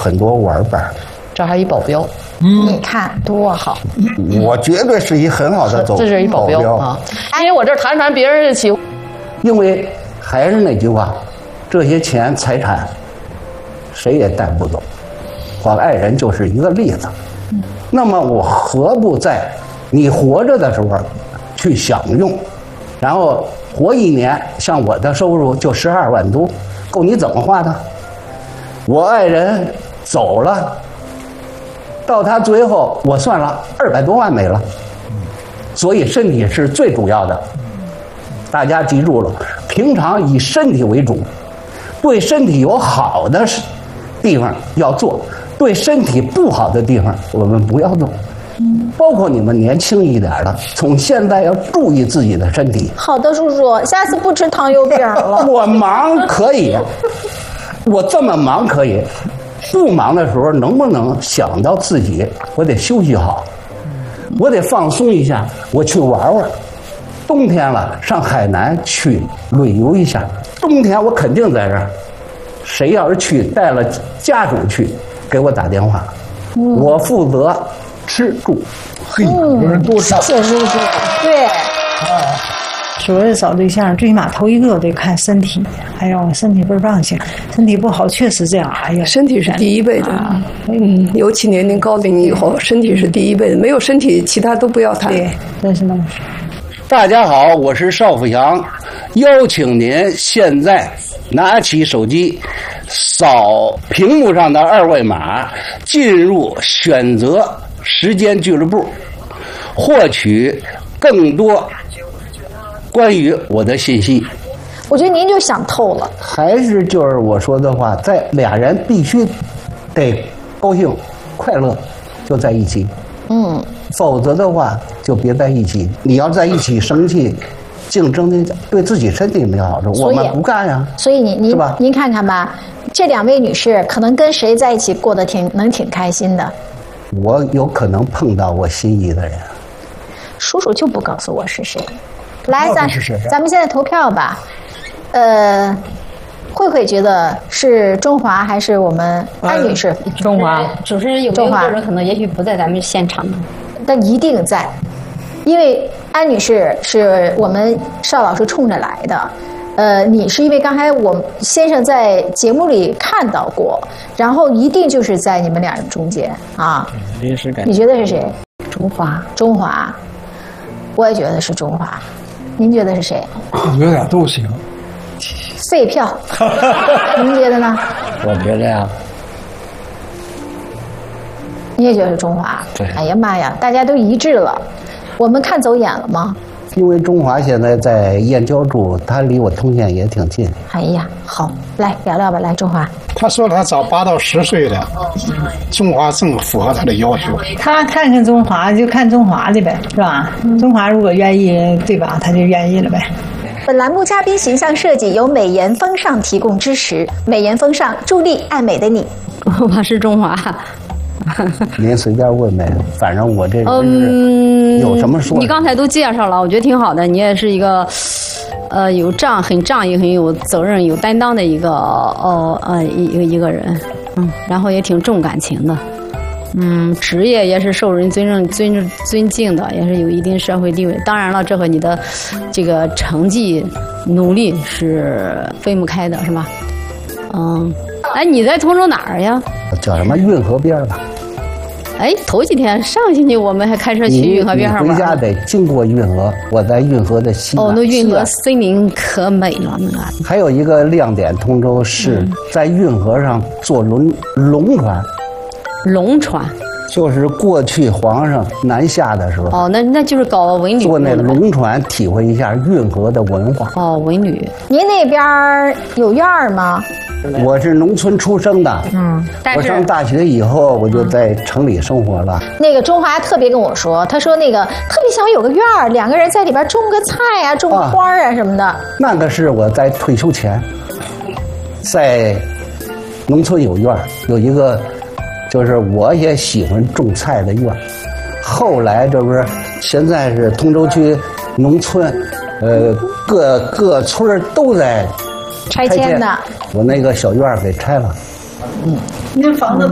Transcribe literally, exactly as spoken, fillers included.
很多玩伴。 这还一保镖， 嗯，你看多好。 我绝对是一很好的走， 这是一保镖啊。因为我这谈谈别人的起， 因为还是那句话，这些钱财产，谁也带不走。我爱人就是一个例子。嗯、那么我何不在你活着的时候去享用，然后活一年，像我的收入就十二万多，够你怎么花的？我爱人走了。到他最后，我算了二百多万没了，所以身体是最主要的。大家记住了，平常以身体为主，对身体有好的地方要做，对身体不好的地方我们不要做。包括你们年轻一点的，从现在要注意自己的身体。 好的，叔叔，下次不吃糖油饼了。 我忙可以，我这么忙可以。不忙的时候，能不能想到自己，我得休息好，我得放松一下，我去玩玩。冬天了，上海南去旅游一下。冬天我肯定在这儿。谁要是去带了家属去，给我打电话，嗯、我负责吃住。 嘿，嗯，多少？ 谢谢叔叔。对。 啊。说找对象，最起码头一个得看身体。哎呀，我身体倍儿棒行，身体不好确实这样。哎呀， 身体是第一位的。啊、嗯，尤其年龄高龄以后，身体是第一位的，没有身体，其他都不要谈。 对，真是那么说。 大家好，我是邵富祥，邀请您现在拿起手机，扫屏幕上的二维码，进入选择时间俱乐部，获取更多关于我的信息。 我觉得您就想透了。 还是就是我说的话，在俩人必须得高兴快乐就在一起，嗯，否则的话就别在一起。你要在一起生气竞争的，对自己身体没好处，我们不干呀。 所以您您您看看吧，这两位女士可能跟谁在一起过得挺能挺开心的。 我有可能碰到我心仪的人， 叔叔就不告诉我是谁。来，咱咱们现在投票吧。呃，慧慧觉得是中华还是我们安女士？ 中华。 主持人有没有个人可能也许不在咱们现场呢？ 但一定在，因为安女士是我们邵老师冲着来的。呃，你是因为刚才我先生在节目里看到过，然后一定就是在你们俩人中间啊。 临时改。 你觉得是谁？ 中华。 中华，我也觉得是中华。您觉得是谁？ 我觉得俩都行。 废票。您觉得呢？ 我觉得呀。 你也觉得是中华？ 对。 哎呀妈呀，大家都一致了。我们看走眼了吗？ 因为中华现在在燕郊住，他离我通县也挺近。 哎呀，好，来聊聊吧，来中华。 他说他找八到十岁的，中华正符合他的要求。 他看看中华就看中华的呗，是吧？嗯、中华如果愿意，对吧？他就愿意了呗。 本栏目嘉宾形象设计由美颜风尚提供支持，美颜风尚助力爱美的你。 我是中华。 您随便问呗，反正我这人是有什么说、嗯。 你刚才都介绍了，我觉得挺好的。你也是一个，呃，有仗、很仗义、很有责任、有担当的一个，哦，呃，一一个一个人，嗯，然后也挺重感情的，嗯，职业也是受人尊重、尊尊敬的，也是有一定社会地位。当然了，这和你的这个成绩、努力是分不开的，是吧？嗯，哎，你在通州哪儿呀？ 叫什么运河边吧。 哎，头几天上个星期我们还开车去运河边上玩。 你回家得经过运河，我在运河的西南。 哦，那运河森林可美了，那个。 还有一个亮点，通州是在运河上坐轮龙船。 龙船。 就是过去皇上南下的时候。 哦，那那就是搞文旅。 坐那龙船，体会一下运河的文化。 哦，文旅。 您那边有院儿吗？ 我是农村出生的，嗯，我上大学以后我就在城里生活了。 那个中华特别跟我说，他说那个特别想有个院儿，两个人在里边种个菜啊，种个花啊什么的。 那个是我在退休前，在农村有院儿，有一个就是我也喜欢种菜的院儿。后来这不是现在是通州区农村，呃，各各村都在。 拆迁的， 我那个小院儿给拆了。 嗯，那房子